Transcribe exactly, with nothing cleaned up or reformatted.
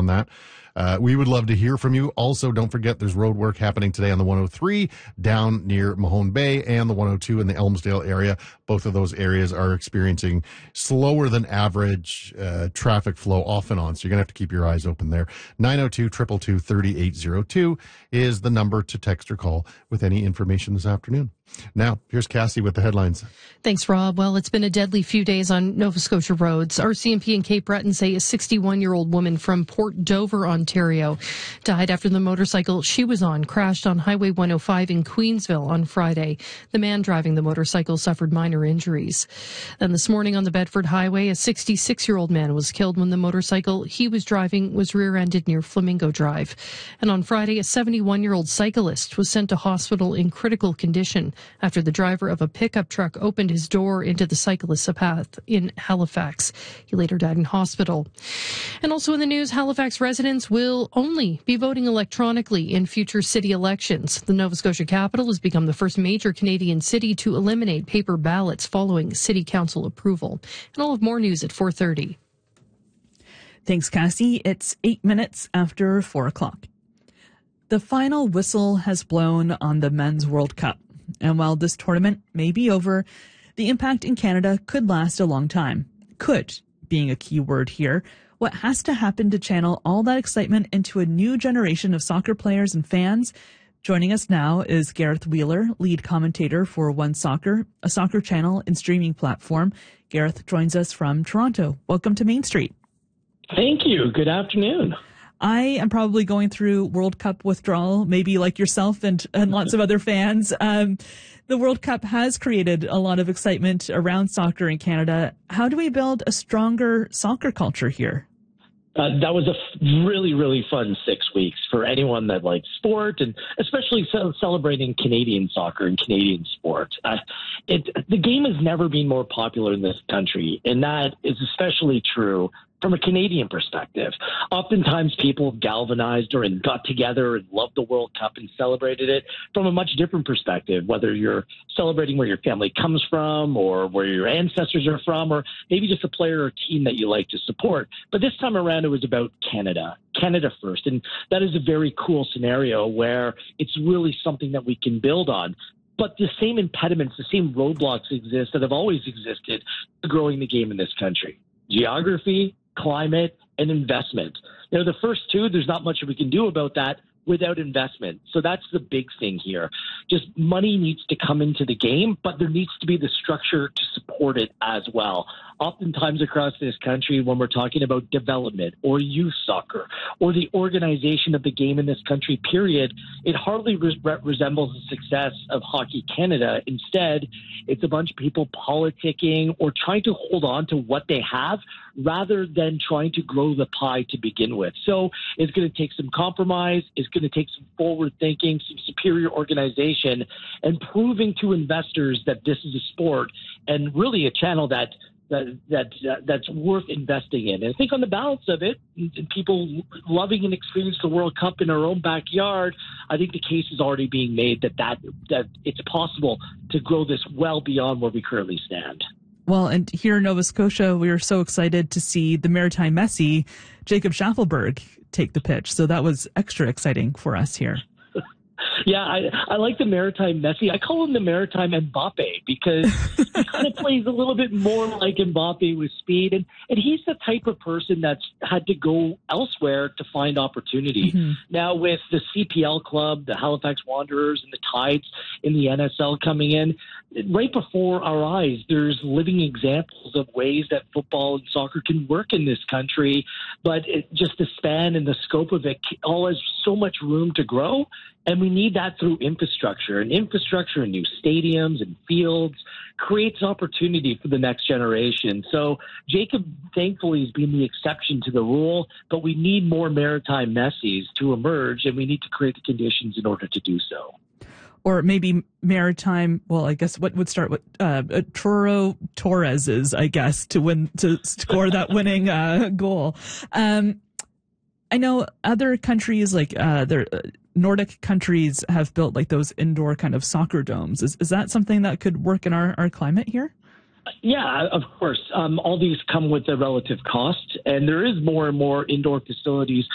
that. Uh, we would love to hear from you. Also, don't forget there's road work happening today on the one oh three down near Mahone Bay and the one oh two in the Elmsdale area. Both of those areas are experiencing slower than average uh, traffic flow off and on, so you're going to have to keep your eyes open there. nine oh two, two two two, three eight oh two is the number to text or call with any information this afternoon. Now, here's Cassie with the headlines. Thanks, Rob. Well, it's been a deadly few days on Nova Scotia roads. R C M P and Cape Breton say a sixty-one-year-old woman from Port Dover, Ontario, died after the motorcycle she was on crashed on Highway one oh five in Queensville on Friday. The man driving the motorcycle suffered minor injuries. Then this morning on the Bedford Highway, a sixty-six-year-old man was killed when the motorcycle he was driving was rear-ended near Flamingo Drive. And on Friday, a seventy-one-year-old cyclist was sent to hospital in critical condition after the driver of a pickup truck opened his door into the cyclist's path in Halifax. He later died in hospital. And also in the news, Halifax residents will only be voting electronically in future city elections. The Nova Scotia capital has become the first major Canadian city to eliminate paper ballots following city council approval. And I'll have more news at four thirty. Thanks, Cassie. It's eight minutes after four o'clock. The final whistle has blown on the Men's World Cup. And while this tournament may be over, the impact in Canada could last a long time. Could, being a key word here. What has to happen to channel all that excitement into a new generation of soccer players and fans? Joining us now is Gareth Wheeler, lead commentator for One Soccer, a soccer channel and streaming platform. Gareth joins us from Toronto. Welcome to Main Street. Thank you. Good afternoon. I am probably going through World Cup withdrawal, maybe like yourself and, and lots of other fans. Um, the World Cup has created a lot of excitement around soccer in Canada. How do we build a stronger soccer culture here? Uh, that was a f- really, really fun six weeks for anyone that likes sport, and especially ce- celebrating Canadian soccer and Canadian sport. Uh, it, the game has never been more popular in this country, and that is especially true from a Canadian perspective. Oftentimes people galvanized or and got together and loved the World Cup and celebrated it from a much different perspective, whether you're celebrating where your family comes from or where your ancestors are from, or maybe just a player or team that you like to support. But this time around, it was about Canada, Canada first. And that is a very cool scenario where it's really something that we can build on. But the same impediments, the same roadblocks exist that have always existed to growing the game in this country. Geography, climate, and investment. You know, the first two, there's not much we can do about that without investment. So that's the big thing here. Just money needs to come into the game, but there needs to be the structure to support it as well. Oftentimes across this country, when we're talking about development or youth soccer or the organization of the game in this country, period, it hardly re- resembles the success of Hockey Canada. Instead, it's a bunch of people politicking or trying to hold on to what they have rather than trying to grow the pie to begin with. So it's going to take some compromise. It's going to take some forward thinking, some superior organization, and proving to investors that this is a sport and really a channel that that that uh, that's worth investing in. And I think on the balance of it, and people loving and experiencing the World Cup in our own backyard, I think the case is already being made that, that that it's possible to grow this well beyond where we currently stand. Well, and here in Nova Scotia, we are so excited to see the Maritime Messi, Jacob Schaffelberg, take the pitch. So that was extra exciting for us here. Yeah, I, I like the Maritime Messi. I call him the Maritime Mbappe because he kind of plays a little bit more like Mbappe with speed. And, and he's the type of person that's had to go elsewhere to find opportunity. Mm-hmm. Now with the C P L club, the Halifax Wanderers and the Tides in the N S L coming in, right before our eyes, there's living examples of ways that football and soccer can work in this country. But it, just the span and the scope of it all has so much room to grow. And we need that through infrastructure. And infrastructure and new stadiums and fields creates opportunity for the next generation. So Jacob, thankfully, has been the exception to the rule, but we need more Maritime Messis to emerge, and we need to create the conditions in order to do so. Or maybe Maritime, well, I guess what would start with uh, Toro Torres's, I guess, to win, to score that winning uh, goal. Um, I know other countries like uh, their uh, Nordic countries have built like those indoor kind of soccer domes. Is is that something that could work in our, our climate here? Yeah, of course. Um, all these come with a relative cost, and there is more and more indoor facilities